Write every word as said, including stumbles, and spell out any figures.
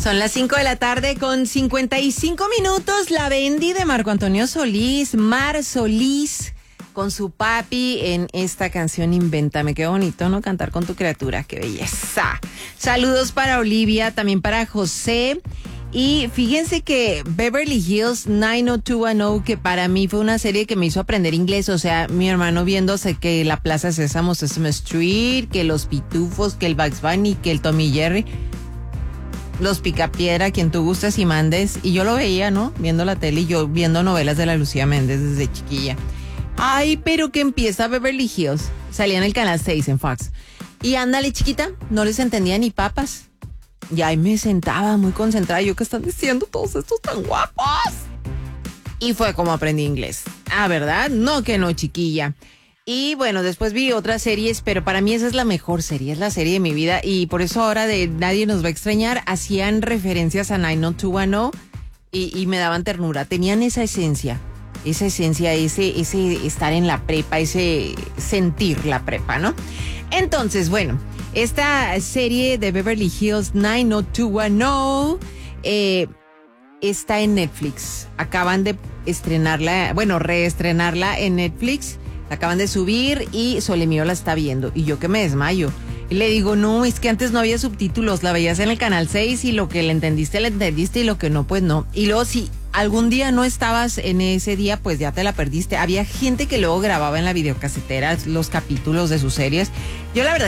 Son las cinco de la tarde con cincuenta y cinco minutos. La Bendy de Marco Antonio Solís, Mar Solís, con su papi en esta canción Invéntame. Qué bonito, ¿no? Cantar con tu criatura, qué belleza. Saludos para Olivia, también para José. Y fíjense que Beverly Hills nueve oh dos uno oh, que para mí fue una serie que me hizo aprender inglés. O sea, mi hermano viéndose que la Plaza Sésamo, Sesame Street, que los Pitufos, que el Bugs Bunny, que el Tommy Jerry, los Picapiedra, quien tú gustes y mandes. Y yo lo veía, ¿no? Viendo la tele y yo viendo novelas de la Lucía Méndez desde chiquilla. Ay, pero que empieza Beverly Hills. Salía en el canal seis en Fox. Y ándale, chiquita, no les entendía ni papas. Y ahí me sentaba muy concentrada. Yo, ¿qué están diciendo todos estos tan guapos? Y fue como aprendí inglés. Ah, ¿verdad? No, que no, chiquilla. Y bueno, después vi otras series, pero para mí esa es la mejor serie, es la serie de mi vida. Y por eso ahora de Nadie Nos Va a Extrañar, hacían referencias a nueve oh dos uno oh y, y me daban ternura. Tenían esa esencia, esa esencia, ese, ese estar en la prepa, ese sentir la prepa, ¿no? Entonces, bueno, esta serie de Beverly Hills nueve oh dos uno oh eh, está en Netflix. Acaban de estrenarla, bueno, reestrenarla en Netflix. La acaban de subir y Solemío la está viendo. Y yo que me desmayo. Y le digo, no, es que antes no había subtítulos. La veías en el canal seis y lo que le entendiste, le entendiste y lo que no, pues no. Y luego si algún día no estabas en ese día, pues ya te la perdiste. Había gente que luego grababa en la videocasetera los capítulos de sus series. Yo la verdad